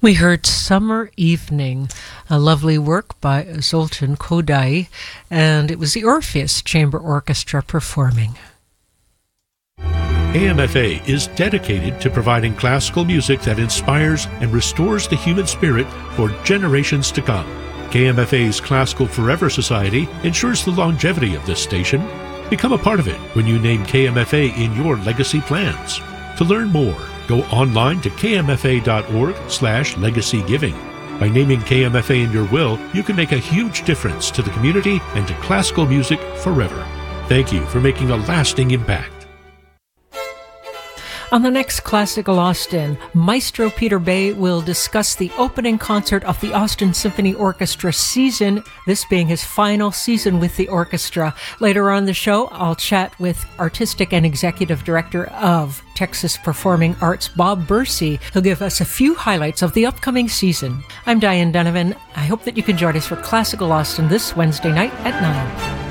We heard Summer Evening, a lovely work by Zoltan Kodály, and it was the Orpheus Chamber Orchestra performing. KMFA is dedicated to providing classical music that inspires and restores the human spirit for generations to come. KMFA's Classical Forever Society ensures the longevity of this station. Become a part of it when you name KMFA in your legacy plans. To learn more, go online to kmfa.org/legacygiving. By naming KMFA in your will, you can make a huge difference to the community and to classical music forever. Thank you for making a lasting impact. On the next Classical Austin, Maestro Peter Bay will discuss the opening concert of the Austin Symphony Orchestra season, this being his final season with the orchestra. Later on the show, I'll chat with Artistic and Executive Director of Texas Performing Arts, Bob Bursey, who'll give us a few highlights of the upcoming season. I'm Diane Donovan. I hope that you can join us for Classical Austin this Wednesday night at 9.